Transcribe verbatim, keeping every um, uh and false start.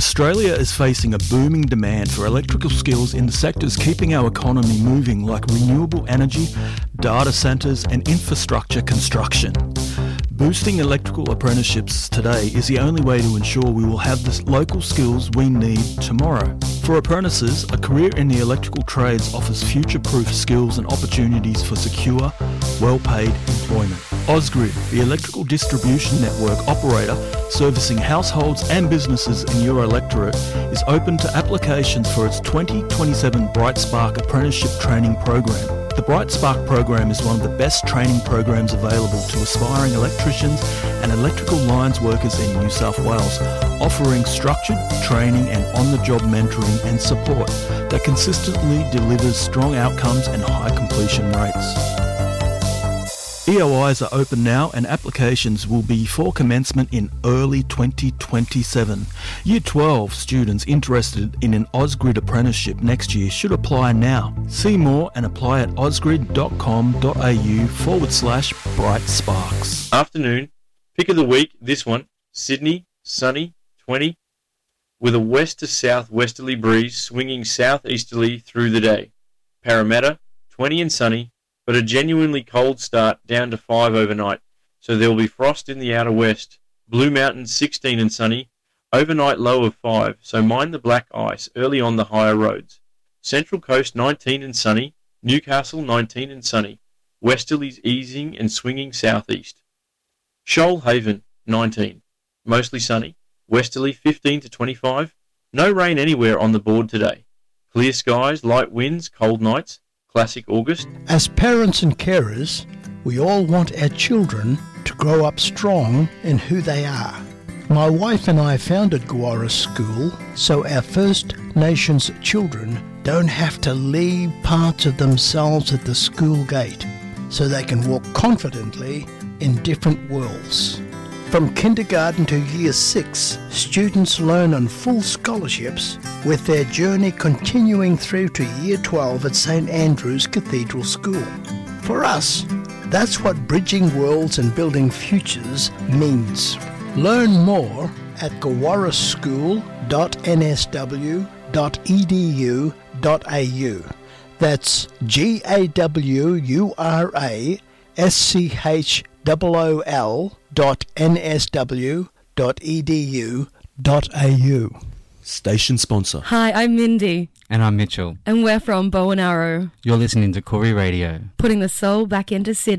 Australia is facing a booming demand for electrical skills in the sectors keeping our economy moving, like renewable energy, data centres and infrastructure construction. Boosting electrical apprenticeships today is the only way to ensure we will have the local skills we need tomorrow. For apprentices, a career in the electrical trades offers future-proof skills and opportunities for secure, well-paid employment. Ausgrid, the electrical distribution network operator servicing households and businesses in your electorate, is open to applications for its twenty twenty-seven Bright Spark Apprenticeship Training Program. The Bright Spark program is one of the best training programs available to aspiring electricians and electrical lines workers in New South Wales, offering structured training and on-the-job mentoring and support that consistently delivers strong outcomes and high completion rates. E O Is are open now and applications will be for commencement in early twenty twenty-seven. Year twelve students interested in an Ausgrid apprenticeship next year should apply now. See more and apply at ausgrid.com.au forward slash bright sparks. Afternoon, pick of the week, this one, Sydney, sunny, twenty, with a west to south westerly breeze swinging southeasterly through the day. Parramatta, twenty and sunny, but a genuinely cold start down to five overnight, so there will be frost in the outer west. Blue Mountain, sixteen and sunny, overnight low of five, so mind the black ice early on the higher roads. Central Coast, nineteen and sunny, Newcastle, nineteen and sunny, westerlies easing and swinging southeast. Shoalhaven, nineteen, mostly sunny, westerly fifteen to twenty-five, no rain anywhere on the board today. Clear skies, light winds, cold nights, classic August. As parents and carers, we all want our children to grow up strong in who they are. My wife and I founded Gawara School so our First Nations children don't have to leave parts of themselves at the school gate, so they can walk confidently in different worlds. From kindergarten to year six, students learn on full scholarships, with their journey continuing through to year twelve at St Andrew's Cathedral School. For us, that's what bridging worlds and building futures means. Learn more at gawara school dot n s w dot e d u dot a u. That's G A W U R A S C H O O L dot n s w dot e d u dot a u. Station sponsor. Hi, I'm Mindy. And I'm Mitchell. And we're from Bow and Arrow. You're listening to Corey Radio. Putting the soul back into Sydney.